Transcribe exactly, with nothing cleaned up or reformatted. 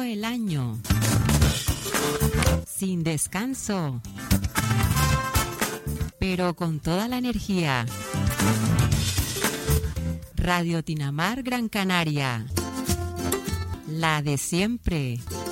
el año, sin descanso, pero con toda la energía. Radio Tinamar Gran Canaria, la de siempre.